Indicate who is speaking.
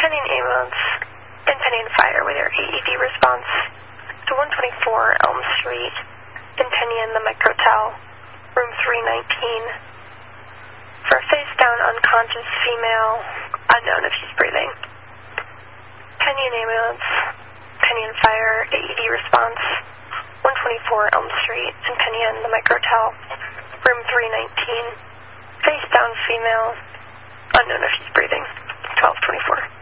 Speaker 1: Pending ambulance and pending fire with your AED response to 124 Elm Street in Penyon, the Microtel, room 319. For a face-down unconscious female, unknown if she's breathing. Penyon ambulance, Penyon fire, AED response, 124 Elm Street in Penyon, the Microtel, room 319. Face-down female, unknown if she's breathing, 1224.